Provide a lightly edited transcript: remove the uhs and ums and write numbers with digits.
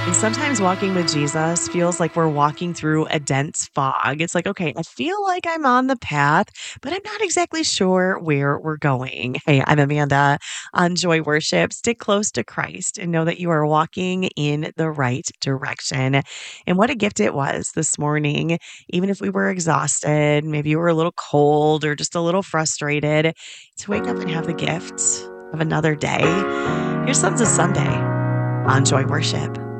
And sometimes walking with Jesus feels like we're walking through a dense fog. It's like, okay, I feel like I'm on the path, but I'm not exactly sure where we're going. Hey, I'm Amanda on Joy Worship. Stick close to Christ and know that you are walking in the right direction. And what a gift it was this morning, even if we were exhausted, maybe you were a little cold or just a little frustrated, to wake up and have the gift of another day. Here's Sons of Sunday on Joy Worship.